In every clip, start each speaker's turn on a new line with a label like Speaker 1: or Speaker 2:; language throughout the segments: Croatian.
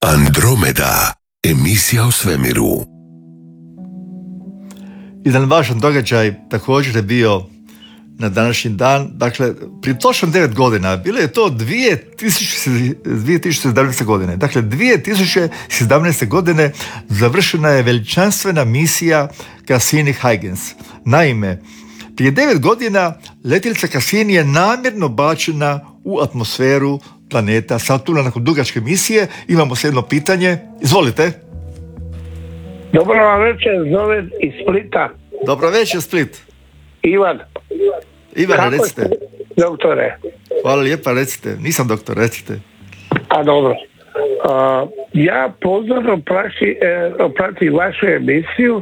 Speaker 1: Andromeda, emisija o svemiru.
Speaker 2: Jedan važan događaj također je bio na današnji dan, dakle, prije točno 9 godina, bilo je to 2017. godine. Dakle, 2017. godine završena je veličanstvena misija Cassini-Huygens. Naime, prije 9 godina letjelica Cassini je namjerno bačena u atmosferu planeta Saturna nakon dugačke misije. Imamo se jedno pitanje. Izvolite.
Speaker 3: Dobro vam večer, zove iz Splita.
Speaker 2: Dobro večer, Split.
Speaker 3: Ivan.
Speaker 2: Ivane, recite.
Speaker 3: Ste, doktore?
Speaker 2: Hvala lijepa, recite. Nisam doktor, recite.
Speaker 3: A dobro. Ja pozorno pratim vašu emisiju.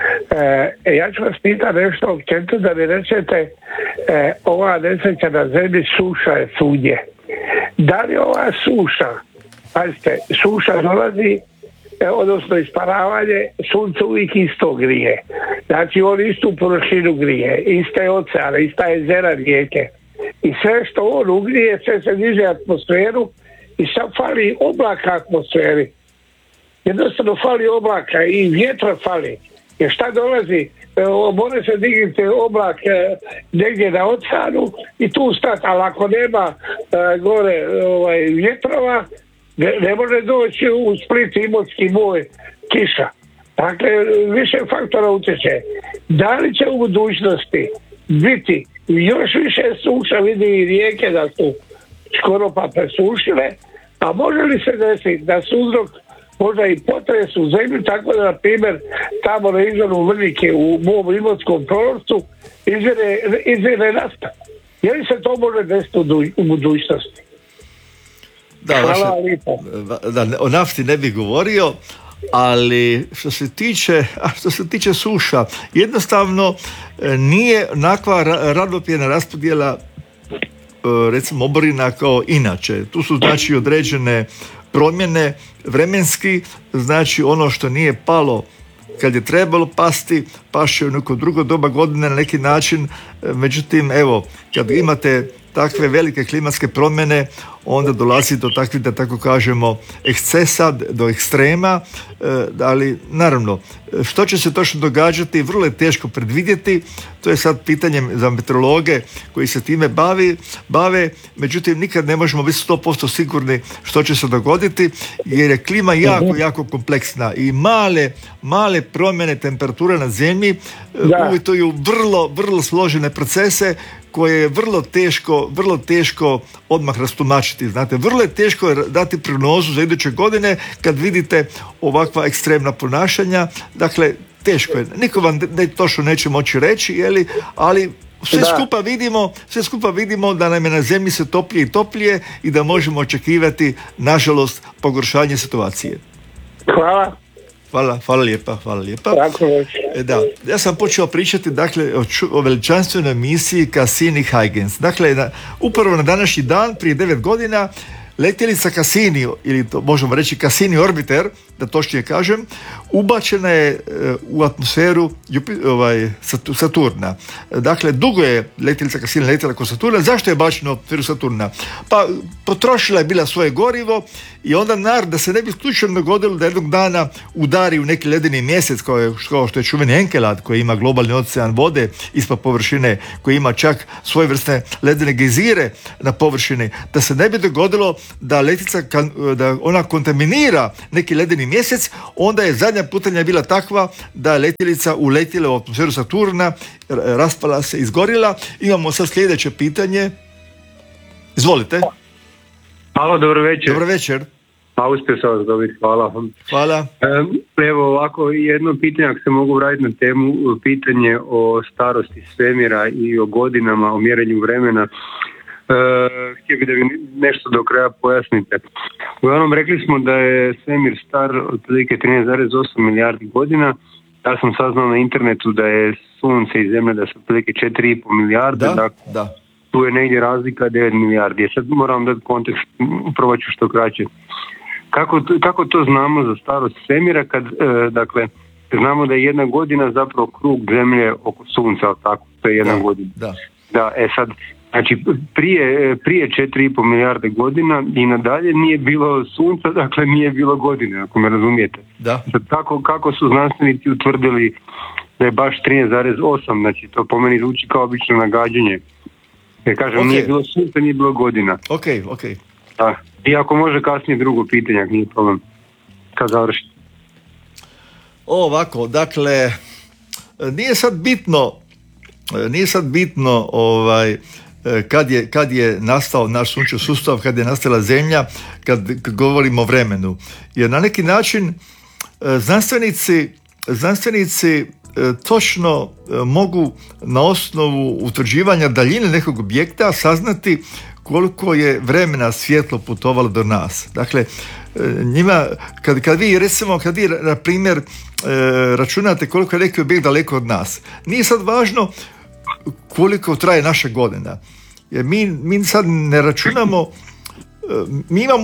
Speaker 3: Ja ću vas pitati nešto općenito da mi rečete, ova nesreća na zemlji, suša je svugdje. Da li ova suša, pazite, suša dolazi, odnosno isparavanje, sunce uvijek isto grije. Znači on istu površinu grije, iste oceane, ista jezera, rijeke. I sve što on ugrije, sve se diže atmosferu i sad fali oblaka atmosferi. Jednostavno fali oblaka i vjetra fali. Jer šta dolazi? More se dignuti oblak negdje na oceanu i tu stati, ali ako nema gore vjetrova, ne može doći u Split, Imotski moj, kiša. Dakle, više faktora utječe. Da li će u budućnosti biti još više suša, vidi i rijeke da su skoro pa presušile, a može li se desiti da su uzrok možda i potres u zemlji, tako da, na primjer, tamo na izvoru Vrnike u mom Imotskom proroctvu izvire nafta. Je li se to može desiti u budućnosti?
Speaker 2: Da, o nafti ne bih govorio, ali što se tiče suša, jednostavno nije onakva ravnomjerna raspodjela recimo oborina kao inače. Tu su znači određene promjene vremenski, znači ono što nije palo kad je trebalo pasti, paše u neko drugo doba godine na neki način. Međutim, evo, kad imate takve velike klimatske promjene, onda dolazi do takvih, da tako kažemo, ekscesa, do ekstrema, ali naravno, što će se točno događati, vrlo je teško predvidjeti, to je sad pitanje za meteorologe koji se time bave, međutim nikad ne možemo biti 100% sigurni što će se dogoditi, jer je klima jako kompleksna i male promjene temperature na zemlji uvjetuju vrlo složene procese koje je vrlo teško odmah rastumačiti. Znate, vrlo je teško dati prognozu za iduće godine kad vidite ovakva ekstremna ponašanja. Dakle, teško je. Niko vam točno neće moći reći, ali sve skupa vidimo da nam je na zemlji se toplije i toplije i da možemo očekivati, nažalost, pogoršanje situacije.
Speaker 3: Hvala.
Speaker 2: Hvala lijepa. Da, ja sam počeo pričati, dakle, o veličanstvenoj misiji Cassini-Huygens. Dakle, upravo na današnji dan, prije 9 godina, letjelica Cassini, ili to možemo reći Cassini Orbiter, da točnije kažem, ubačena je u atmosferu Saturna. Dakle, dugo je letjelica Cassini letjela kod Saturna. Zašto je bačena u atmosferu Saturna? Pa potrošila je bila svoje gorivo i onda da se ne bi slučajno dogodilo da jednog dana udari u neki ledeni mjesec kao što je čuveni Enkelad, koji ima globalni ocean vode ispod površine, koji ima čak svojevrsne ledene gejzire na površini, da se ne bi dogodilo da letjelica da ona kontaminira neki ledeni mjesec, onda je zadnja putanja bila takva da je letjelica uletjela u atmosferu Saturna, raspala se, izgorila. Imamo sad sljedeće pitanje. Izvolite.
Speaker 4: Halo, dobro večer.
Speaker 2: Dobro večer.
Speaker 4: A uspio sam vas dobiti, hvala.
Speaker 2: Hvala.
Speaker 4: Evo ovako, jedno pitanje, ako se mogu vratiti na temu, pitanje o starosti svemira i o godinama, o mjerenju vremena. Htio bih da mi nešto do kraja pojasnite. Uglavnom, rekli smo da je svemir star otprilike 13,8 milijardi godina. Ja sam saznao na internetu da je sunce i zemlja da su otprilike 4,5 milijarde.
Speaker 2: Da.
Speaker 4: Tu je negdje razlika 9 milijardi. Sad moram dati kontekst, probat ću što kraće. Kako to znamo za starost svemira kad, dakle, znamo da je jedna godina zapravo krug zemlje oko sunca, tako, to je jedna godina.
Speaker 2: Da.
Speaker 4: Da, sad, Znači prije 4,5 milijarde godina i nadalje nije bilo sunca, dakle nije bilo godine, ako me razumijete.
Speaker 2: Da.
Speaker 4: Kako su znanstvenici utvrdili da je baš 13,8, znači to po meni zvuči kao obično nagađanje. Jer kažem, okay. Nije bilo sunca, nije bilo godina.
Speaker 2: Ok.
Speaker 4: Da. I ako može kasnije drugo pitanje, nije problem. Kad završi.
Speaker 2: Ovako, dakle, nije sad bitno kad je nastao naš sunčev sustav, kad je nastala Zemlja, kad govorimo o vremenu. Jer na neki način znanstvenici točno mogu na osnovu utvrđivanja daljine nekog objekta saznati koliko je vremena svjetlo putovalo do nas. Dakle, njima, kad vi na primjer računate koliko je neki objekt daleko od nas, nije sad važno koliko traje naša godina. Jer mi sad ne računamo, mi imamo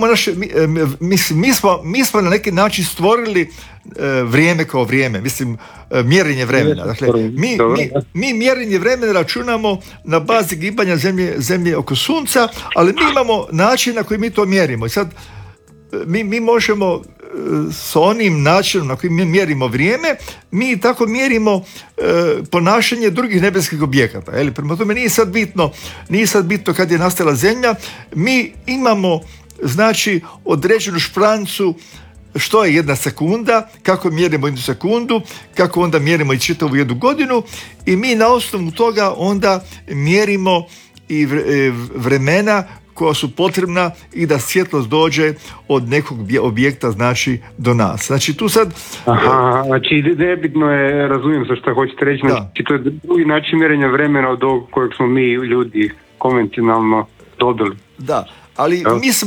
Speaker 2: mi smo na neki način stvorili vrijeme kao vrijeme, mjerenje vremena. Dakle, mi mjerenje vremena računamo na bazi gibanja zemlje oko sunca, ali mi imamo način na koji mi to mjerimo. I sad mi možemo s onim načinom na koji mi mjerimo vrijeme, mi tako mjerimo ponašanje drugih nebeskih objekata. Prema tome nije sad bitno kad je nastala Zemlja, mi imamo znači određenu šprancu što je 1 sekunda, kako mjerimo 1 sekundu, kako onda mjerimo i čitavu 1 godinu i mi na osnovu toga onda mjerimo i vremena koja su potrebna i da svjetlost dođe od nekog objekta znači do nas. Znači tu sad...
Speaker 4: znači nebitno je, razumijem se što hoćete reći, znači to je drugi način mjerenja vremena od ovog kojeg smo mi ljudi konvencionalno dobili.
Speaker 2: Da, ali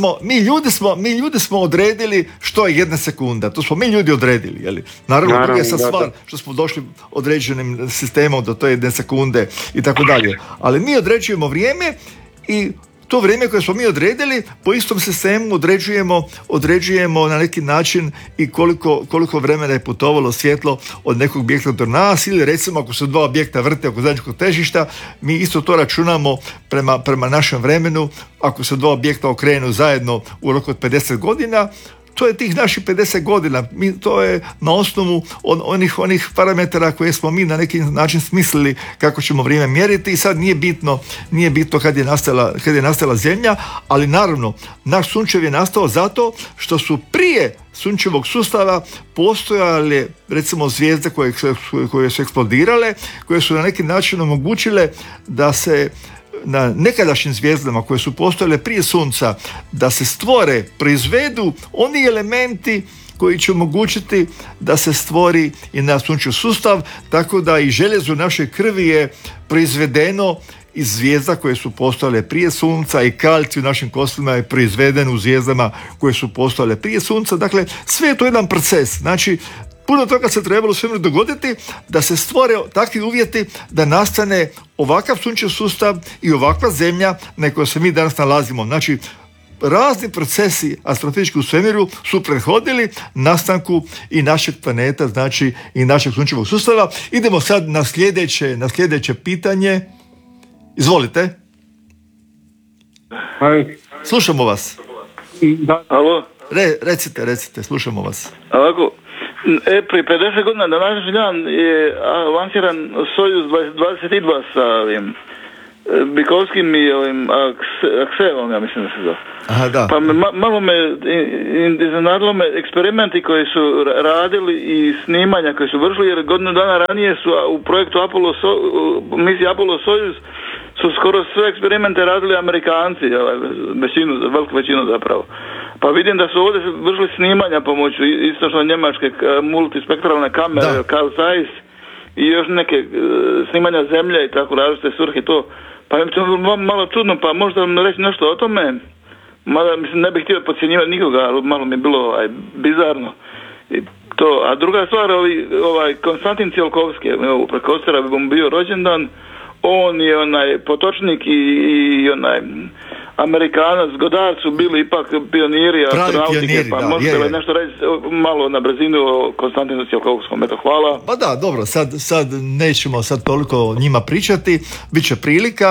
Speaker 2: mi ljudi smo odredili što je 1 sekunda, to smo mi ljudi odredili, jeli? Naravno, druga je sad stvar što smo došli određenim sistemom do to 1 sekunde i tako dalje, ali mi određujemo vrijeme i to vrijeme koje smo mi odredili, po istom sistemu određujemo na neki način i koliko vremena je putovalo svjetlo od nekog objekta do nas, ili recimo ako se 2 objekta vrte oko zajedničkog težišta, mi isto to računamo prema našem vremenu. Ako se 2 objekta okrenu zajedno u roku od 50 godina, to je tih naših 50 godina. To je na osnovu onih parametara koje smo mi na neki način smislili kako ćemo vrijeme mjeriti i sad nije bitno kad je nastala Zemlja, ali naravno naš sunčev je nastao zato što su prije sunčevog sustava postojale recimo zvijezde koje su eksplodirale, koje su na neki način omogućile da se na nekadašnjim zvijezdama koje su postojale prije sunca da se proizvedu oni elementi koji će omogućiti da se stvori i naš sunčev sustav, tako da i željezo naše krvi je proizvedeno iz zvijezda koje su postojale prije sunca i kalcij u našim kostima je proizveden u zvijezdama koje su postojale prije sunca. Dakle, sve je to jedan proces. Znači, puno toga se trebalo svemiru dogoditi da se stvore takvi uvjeti da nastane ovakav sunčev sustav i ovakva Zemlja na kojoj se mi danas nalazimo. Znači, razni procesi astrofizički u svemiru su prethodili nastanku i našeg planeta, znači i našeg sunčevog sustava. Idemo sad na sljedeće pitanje. Izvolite. Slušamo vas.
Speaker 5: Alo?
Speaker 2: Recite, slušamo vas.
Speaker 5: Ovako, prije 50 godina na današnji dan je lansiran Sojuz 22 sa ovim Bikovskim i ovim Akselom, ja mislim da se zove.
Speaker 2: Aha, da.
Speaker 5: Pa malo me iznenadilo me eksperimenti koji su radili i snimanja koji su vršili, jer godinu dana ranije su u projektu misiji Apollo Sojuz su skoro sve eksperimente radili Amerikanci, veliku većinu zapravo. Pa vidim da su ovdje vršili snimanja pomoću istočno-njemačke multispektralne kamere, Carl Zeiss, i još neke snimanja zemlje i tako različite svrhe to. Pa je to malo čudno, pa možda mi reći nešto o tome. Mada, ne bih htio podcjenjivati nikoga, ali malo mi je bilo bizarno. I to. A druga stvar, Konstantin Tsiolkovski, preko Ostara bi mu bio rođendan, on je potočnik i Amerikanac, Godard su bili ipak pioniri astronautike, pa možete li nešto reći malo na brzinu o Konstantinu Tsiolkovskom? Eto, hvala.
Speaker 2: Pa da, dobro, sad nećemo toliko o njima pričati, bit će prilika,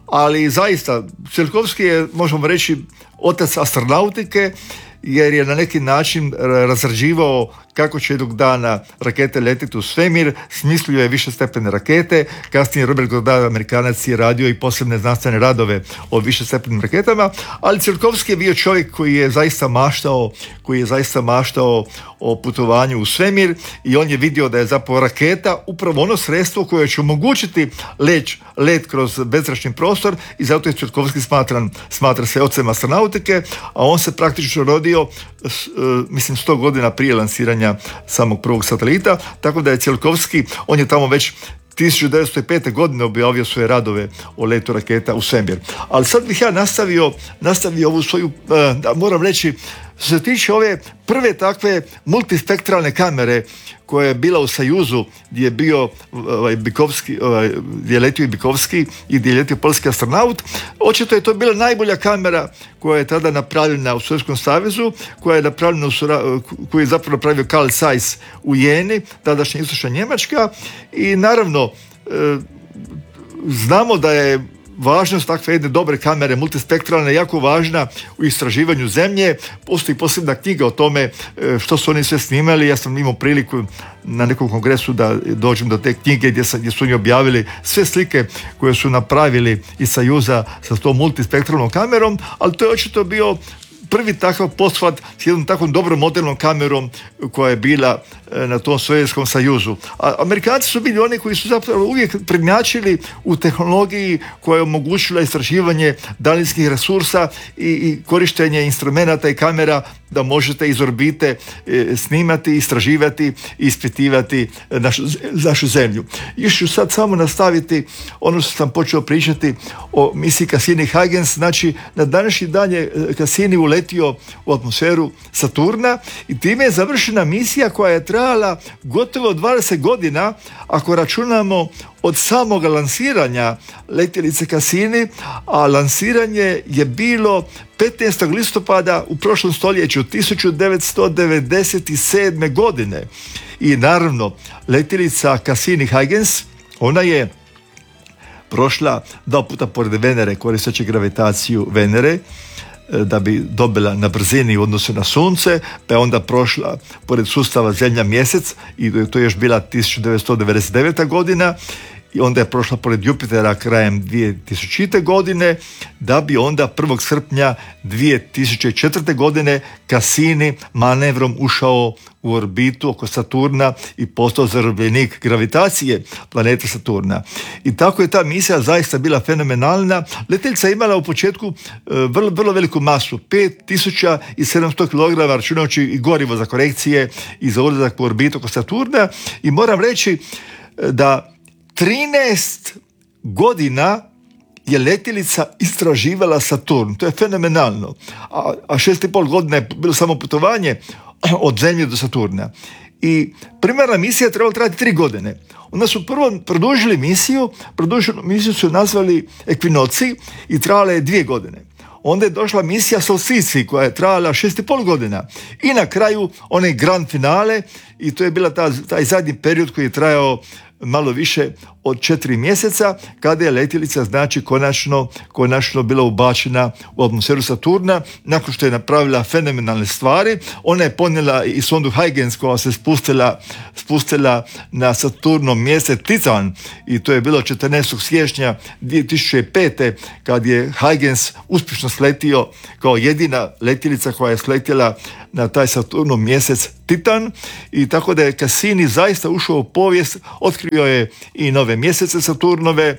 Speaker 2: ali zaista Tsiolkovski je, možemo reći, otac astronautike, jer je na neki način razrađivao kako će jednog dana rakete letiti u svemir, smislio je višestepene rakete, kasnije Robert Goddard, Amerikanac, je radio i posebne znanstvene radove o višestepenim raketama, ali Tsiolkovski je bio čovjek koji je zaista maštao o putovanju u svemir i on je vidio da je zapravo raketa upravo ono sredstvo koje će omogućiti let kroz bezzračni prostor i zato je Tsiolkovski smatra se ocem astronautike, a on se praktično rodio 100 godina prije lansiranja samog prvog satelita, tako da je Tsiolkovski, on je tamo već 1905. godine objavio svoje radove o letu raketa u svemir. Ali sad bih ja nastavio ovu svoju, moram reći, što se tiče ove prve takve multispektralne kamere koja je bila u Sajuzu, gdje je bio gdje je letio i Bikovski i gdje je letio polski astronaut, očito je to bila najbolja kamera koja je tada napravljena u Sovjetskom savezu, koju je zapravo napravio Carl Zeiss u Jeni, tadašnja istočna Njemačka, i naravno znamo da je važnost takve jedne dobre kamere multispektralne jako važna u istraživanju zemlje. Postoji posebna knjiga o tome što su oni sve snimali. Ja sam imao priliku na nekom kongresu da dođem do te knjige gdje su oni objavili sve slike koje su napravili iz Sajuza sa tom multispektralnom kamerom, ali to je očito bio prvi takav pothvat s jednom takvom dobrom modelnom kamerom koja je bila na tom Sovjetskom Sajuzu. A Amerikanci su bili oni koji su zapravo uvijek prednjačili u tehnologiji koja je omogućila istraživanje daljinskih resursa i korištenje instrumenata i kamera da možete iz orbite snimati, istraživati i ispitivati našu zemlju. Još ću sad samo nastaviti ono što sam počeo pričati o misiji Cassini-Huygens. Znači, na današnji dan je Cassini uletio u atmosferu Saturna i time je završena misija koja je trajala gotovo 20 godina, ako računamo od samoga lansiranja letjelice Cassini, a lansiranje je bilo 15. listopada u prošlom stoljeću 1997. godine. I naravno, letjelica Cassini-Huygens, ona je prošla 2 puta pored Venere, koristeći gravitaciju Venere, da bi dobila na brzini u odnosu na Sunce, pa je onda prošla pored sustava Zemlja-Mjesec i to je još bila 1999. godina, i onda je prošla pored Jupitera krajem 2000. godine, da bi onda 1. srpnja 2004. godine Cassini manevrom ušao u orbitu oko Saturna i postao zarobljenik gravitacije planete Saturna. I tako je ta misija zaista bila fenomenalna. Letjelica je imala u početku vrlo veliku masu, 5700 kg, računajući i gorivo za korekcije i za ulazak u orbitu oko Saturna, i moram reći da 13 godina je letjelica istraživala Saturn. To je fenomenalno. A 6,5 godina je bilo samo putovanje od Zemlje do Saturna. I primarna misija trebala trajati 3 godine. Onda su prvo produžili misiju su nazvali Ekvinoci i trajala je 2 godine. Onda je došla misija Solstici koja je trajala 6,5 godina. I na kraju onaj grand finale, i to je bila taj zadnji period koji je trajao malo više od 4 mjeseca, kada je letjelica znači konačno bila ubačena u atmosferu Saturna, nakon što je napravila fenomenalne stvari. Ona je ponijela i sondu Huygens koja se spustila na Saturnom mjesec Titan, i to je bilo 14. siječnja 2005. kad je Huygens uspješno sletio kao jedina letjelica koja je sletjela na taj Saturnov mjesec Titan, i tako da je Cassini zaista ušao u povijest. Otkrio je i nove mjesece Saturnove,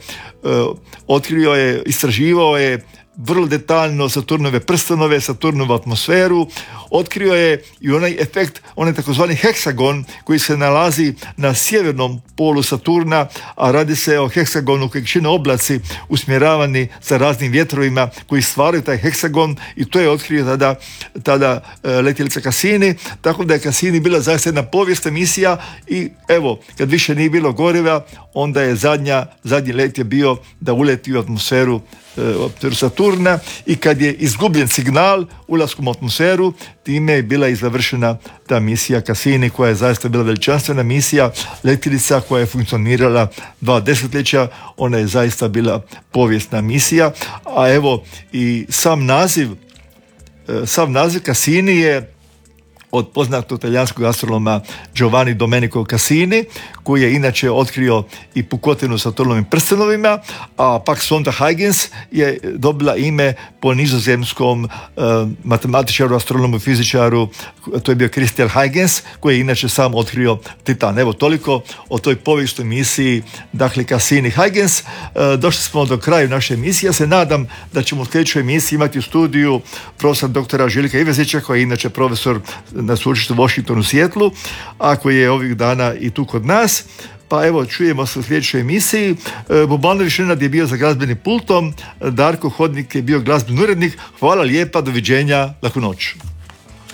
Speaker 2: istraživao je vrlo detaljno Saturnove prstenove, Saturnovu atmosferu, otkrio je i onaj efekt, onaj takozvani heksagon koji se nalazi na sjevernom polu Saturna, a radi se o heksagonu kojeg čine oblaci usmjeravani sa raznim vjetrovima koji stvaraju taj heksagon, i to je otkrio tada letjelica Cassini, tako da je Cassini bila zaista jedna povijesna misija. I evo, kad više nije bilo goriva, onda je zadnji let je bio da uleti u atmosferu Saturna i kad je izgubljen signal ulaskom u atmosferu, time je bila i završena ta misija Cassini, koja je zaista bila veličanstvena misija, letjelica koja je funkcionirala 2 desetljeća. Ona je zaista bila povijesna misija, a evo i sam naziv Cassini je od poznatog talijanskog astronoma Giovanni Domenico Cassini, koji je inače otkrio i pukotinu Saturnovim prstenovima, a pak sonda Huygens je dobila ime po nizozemskom matematičaru, astronomu i fizičaru, to je bio Christian Huygens, koji je inače sam otkrio Titan. Evo toliko o toj povijesnoj misiji, dakle Cassini-Huygens. Došli smo do kraja naše emisije. Ja se nadam da ćemo u sljedećoj emisiji imati u studiju profesor doktora Željka Ivezića, koji je inače profesor na sveučilištu u Washingtonu, Sijetlu, a koji je ovih dana i tu kod nas. Pa evo, čujemo se u sljedećoj emisiji. Bobanović Nenad je bio za glazbenim pultom, Darko Hodnik je bio glazbeni urednik. Hvala lijepa, doviđenja, laku noć.